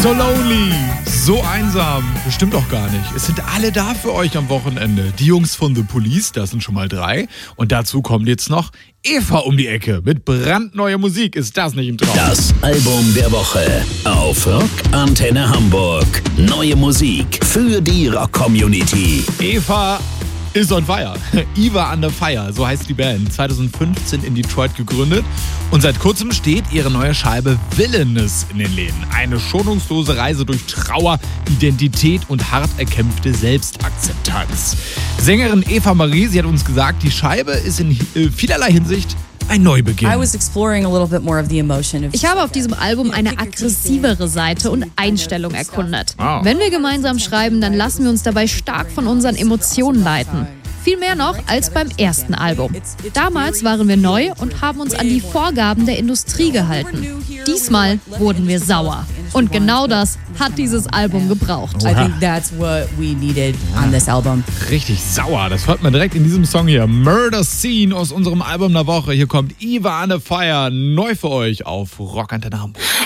So lonely, so einsam, bestimmt auch gar nicht. Es sind alle da für euch am Wochenende. Die Jungs von The Police, das sind schon mal 3. Und dazu kommt jetzt noch Eva um die Ecke. Mit brandneuer Musik, ist das nicht im Traum? Das Album der Woche auf Rock Antenne Hamburg. Neue Musik für die Rock-Community. Eva ist on fire. Eva Under Fire, so heißt die Band. 2015 in Detroit gegründet. Und seit kurzem steht ihre neue Scheibe Villainous in den Läden. Eine schonungslose Reise durch Trauer, Identität und hart erkämpfte Selbstakzeptanz. Sängerin Eva Marie, sie hat uns gesagt, die Scheibe ist in vielerlei Hinsicht ein Neubeginn. Ich habe auf diesem Album eine aggressivere Seite und Einstellung erkundet. Wow. Wenn wir gemeinsam schreiben, dann lassen wir uns dabei stark von unseren Emotionen leiten. Viel mehr noch als beim ersten Album. Damals waren wir neu und haben uns an die Vorgaben der Industrie gehalten. Diesmal wurden wir sauer. Und genau das hat dieses Album gebraucht. I think that's what we needed on this album. Richtig sauer, das hört man direkt in diesem Song hier. Murder Scene aus unserem Album der Woche. Hier kommt Eva Under Fire, neu für euch auf Rock Antenne Hamburg.